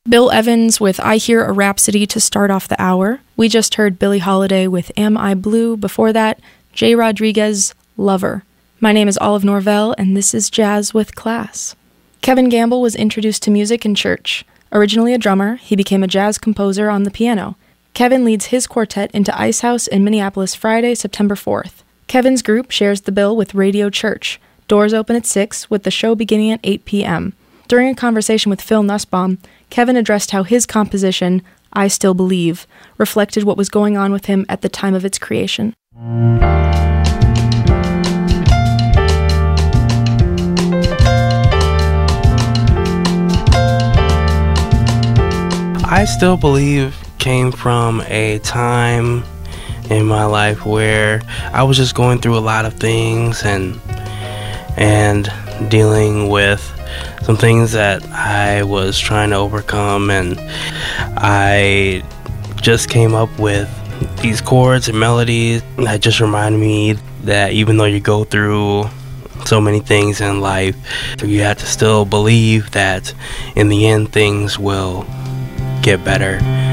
Bill Evans with I Hear a Rhapsody to start off the hour. We just heard Billie Holiday with Am I Blue. Before that, Jay Rodriguez, Lover. My name is Olive Norvell, and this is Jazz with Class. Kevin Gamble was introduced to music in church. Originally a drummer, he became a jazz composer on the piano. Kevin leads his quartet into Ice House in Minneapolis Friday, September 4th. Kevin's group shares the bill with Radio Church. Doors open at 6, with the show beginning at 8 p.m. During a conversation with Phil Nussbaum, Kevin addressed how his composition, I Still Believe, reflected what was going on with him at the time of its creation. I Still Believe came from a time in my life where I was just going through a lot of things and dealing with some things that I was trying to overcome, and I just came up with these chords and melodies that just remind me that even though you go through so many things in life, you have to still believe that in the end things will get better.